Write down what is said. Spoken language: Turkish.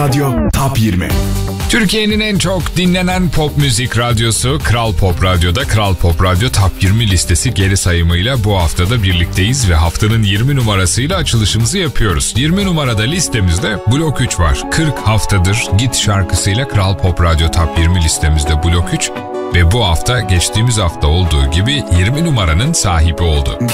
Radyo Top 20. Türkiye'nin en çok dinlenen pop müzik radyosu Kral Pop Radyo'da Kral Pop Radyo Top 20 listesi geri sayımıyla bu haftada birlikteyiz ve haftanın 20 numarasıyla açılışımızı yapıyoruz. 20 numarada listemizde Blok 3 var. 40 haftadır Git şarkısıyla Kral Pop Radyo Top 20 listemizde Blok 3 ve bu hafta geçtiğimiz hafta olduğu gibi 20 numaranın sahibi oldu.